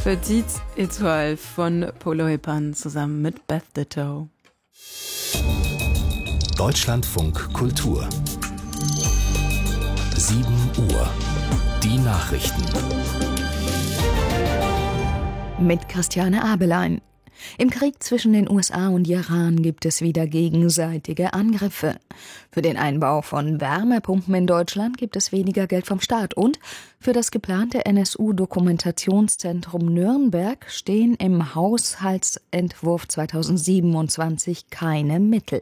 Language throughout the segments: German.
Petite Étoile von Polo Hippan zusammen mit Beth Ditto. Deutschlandfunk Kultur 7 Uhr. Die Nachrichten. Mit Christiane Abelein. Im Krieg zwischen den USA und Iran gibt es wieder gegenseitige Angriffe. Für den Einbau von Wärmepumpen in Deutschland gibt es weniger Geld vom Staat und für das geplante NSU-Dokumentationszentrum Nürnberg stehen im Haushaltsentwurf 2027 keine Mittel.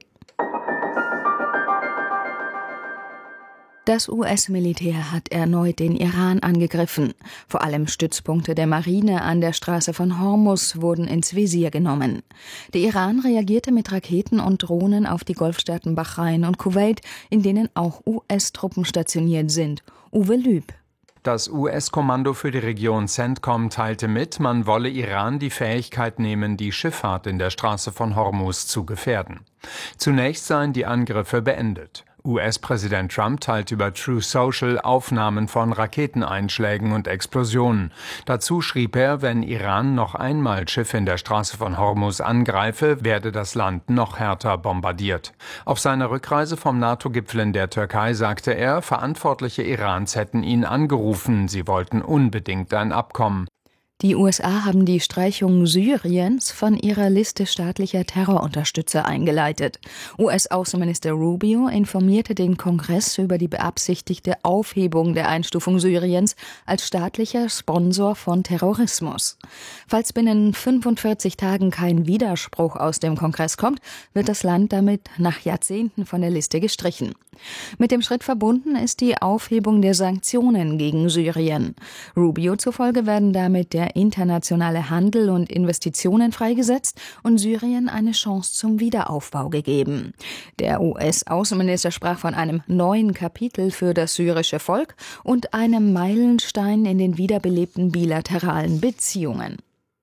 Das US-Militär hat erneut den Iran angegriffen. Vor allem Stützpunkte der Marine an der Straße von Hormuz wurden ins Visier genommen. Der Iran reagierte mit Raketen und Drohnen auf die Golfstaaten Bahrain und Kuwait, in denen auch US-Truppen stationiert sind. Uwe Lüb. Das US-Kommando für die Region CENTCOM teilte mit, man wolle Iran die Fähigkeit nehmen, die Schifffahrt in der Straße von Hormuz zu gefährden. Zunächst seien die Angriffe beendet. US-Präsident Trump teilt über Truth Social Aufnahmen von Raketeneinschlägen und Explosionen. Dazu schrieb er, wenn Iran noch einmal Schiffe in der Straße von Hormuz angreife, werde das Land noch härter bombardiert. Auf seiner Rückreise vom NATO-Gipfel in der Türkei sagte er, Verantwortliche Irans hätten ihn angerufen, sie wollten unbedingt ein Abkommen. Die USA haben die Streichung Syriens von ihrer Liste staatlicher Terrorunterstützer eingeleitet. US-Außenminister Rubio informierte den Kongress über die beabsichtigte Aufhebung der Einstufung Syriens als staatlicher Sponsor von Terrorismus. Falls binnen 45 Tagen kein Widerspruch aus dem Kongress kommt, wird das Land damit nach Jahrzehnten von der Liste gestrichen. Mit dem Schritt verbunden ist die Aufhebung der Sanktionen gegen Syrien. Rubio zufolge werden damit der internationale Handel und Investitionen freigesetzt und Syrien eine Chance zum Wiederaufbau gegeben. Der US-Außenminister sprach von einem neuen Kapitel für das syrische Volk und einem Meilenstein in den wiederbelebten bilateralen Beziehungen.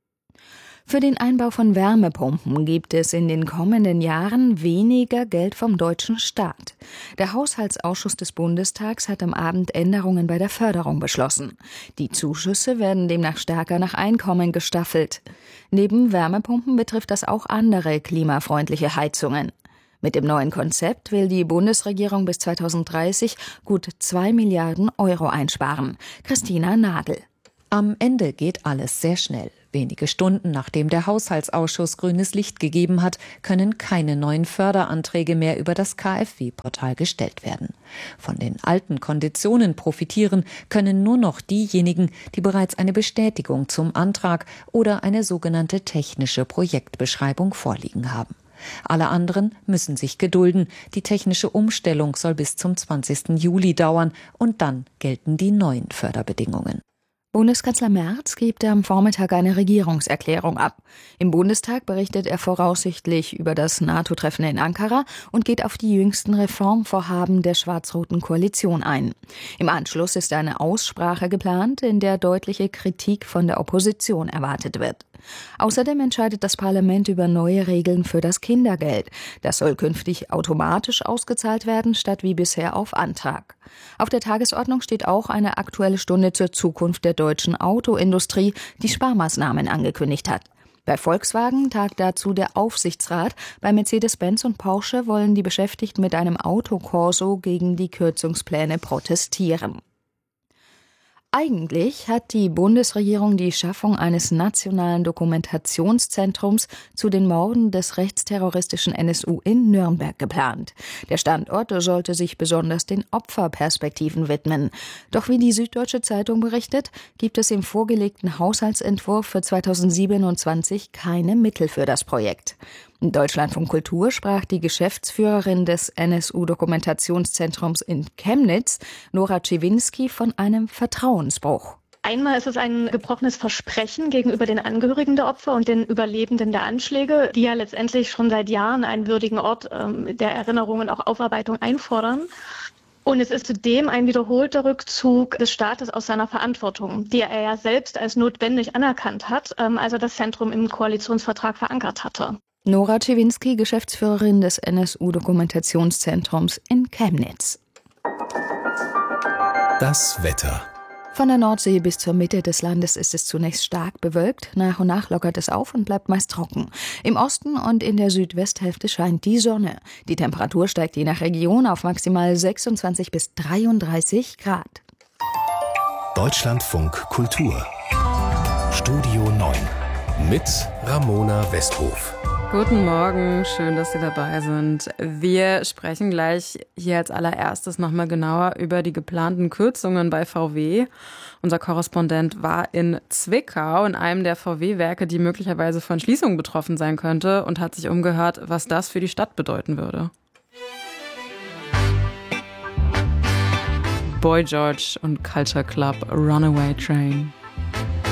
Für den Einbau von Wärmepumpen gibt es in den kommenden Jahren weniger Geld vom deutschen Staat. Der Haushaltsausschuss des Bundestags hat am Abend Änderungen bei der Förderung beschlossen. Die Zuschüsse werden demnach stärker nach Einkommen gestaffelt. Neben Wärmepumpen betrifft das auch andere klimafreundliche Heizungen. Mit dem neuen Konzept will die Bundesregierung bis 2030 gut 2 Milliarden Euro einsparen. Christina Nagel. Am Ende geht alles sehr schnell. Wenige Stunden nachdem der Haushaltsausschuss grünes Licht gegeben hat, können keine neuen Förderanträge mehr über das KfW-Portal gestellt werden. Von den alten Konditionen profitieren können nur noch diejenigen, die bereits eine Bestätigung zum Antrag oder eine sogenannte technische Projektbeschreibung vorliegen haben. Alle anderen müssen sich gedulden. Die technische Umstellung soll bis zum 20. Juli dauern und dann gelten die neuen Förderbedingungen. Bundeskanzler Merz gibt am Vormittag eine Regierungserklärung ab. Im Bundestag berichtet er voraussichtlich über das NATO-Treffen in Ankara und geht auf die jüngsten Reformvorhaben der schwarz-roten Koalition ein. Im Anschluss ist eine Aussprache geplant, in der deutliche Kritik von der Opposition erwartet wird. Außerdem entscheidet das Parlament über neue Regeln für das Kindergeld. Das soll künftig automatisch ausgezahlt werden, statt wie bisher auf Antrag. Auf der Tagesordnung steht auch eine Aktuelle Stunde zur Zukunft der deutschen Autoindustrie, die Sparmaßnahmen angekündigt hat. Bei Volkswagen tagt dazu der Aufsichtsrat. Bei Mercedes-Benz und Porsche wollen die Beschäftigten mit einem Autokorso gegen die Kürzungspläne protestieren. Eigentlich hat die Bundesregierung die Schaffung eines nationalen Dokumentationszentrums zu den Morden des rechtsterroristischen NSU in Nürnberg geplant. Der Standort sollte sich besonders den Opferperspektiven widmen. Doch wie die Süddeutsche Zeitung berichtet, gibt es im vorgelegten Haushaltsentwurf für 2027 keine Mittel für das Projekt. In Deutschlandfunk Kultur sprach die Geschäftsführerin des NSU-Dokumentationszentrums in Chemnitz, Nora Czewinski, von einem Vertrauensbruch. Einmal ist es ein gebrochenes Versprechen gegenüber den Angehörigen der Opfer und den Überlebenden der Anschläge, die ja letztendlich schon seit Jahren einen würdigen Ort der Erinnerung und auch Aufarbeitung einfordern. Und es ist zudem ein wiederholter Rückzug des Staates aus seiner Verantwortung, die er ja selbst als notwendig anerkannt hat, als er das Zentrum im Koalitionsvertrag verankert hatte. Nora Czewinski, Geschäftsführerin des NSU-Dokumentationszentrums in Chemnitz. Das Wetter. Von der Nordsee bis zur Mitte des Landes ist es zunächst stark bewölkt. Nach und nach lockert es auf und bleibt meist trocken. Im Osten und in der Südwesthälfte scheint die Sonne. Die Temperatur steigt je nach Region auf maximal 26 bis 33 Grad. Deutschlandfunk Kultur. Studio 9 mit Ramona Westhof. Guten Morgen, schön, dass Sie dabei sind. Wir sprechen gleich hier als allererstes nochmal genauer über die geplanten Kürzungen bei VW. Unser Korrespondent war in Zwickau, in einem der VW-Werke, die möglicherweise von Schließungen betroffen sein könnte, und hat sich umgehört, was das für die Stadt bedeuten würde. Boy George und Culture Club Runaway Train.